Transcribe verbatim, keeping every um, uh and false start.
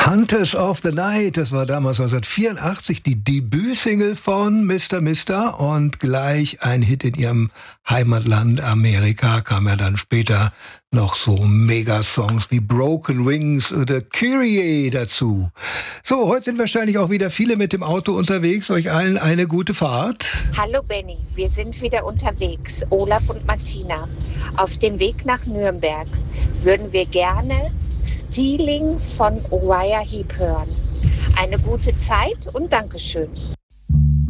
Hunters of the Night, das war damals neunzehnhundertvierundachtzig die Debütsingle von Mister Mister und gleich ein Hit in ihrem Heimatland Amerika. Kam ja dann später noch so Megasongs wie Broken Wings oder Kyrie dazu. So, heute sind wahrscheinlich auch wieder viele mit dem Auto unterwegs. Euch allen eine gute Fahrt. Hallo Benny, wir sind wieder unterwegs, Olaf und Martina. Auf dem Weg nach Nürnberg würden wir gerne Stealing von Uriah Heep hören. Eine gute Zeit und Dankeschön.